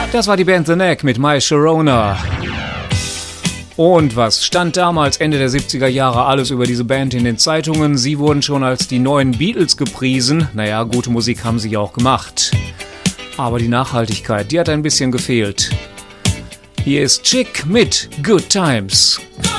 Das war die Band The Knack mit My Sharona. Und was stand damals Ende der 70er Jahre alles über diese Band in den Zeitungen? Sie wurden schon als die neuen Beatles gepriesen. Naja, gute Musik haben sie ja auch gemacht. Aber die Nachhaltigkeit, die hat ein bisschen gefehlt. Hier ist Chick mit Good Times.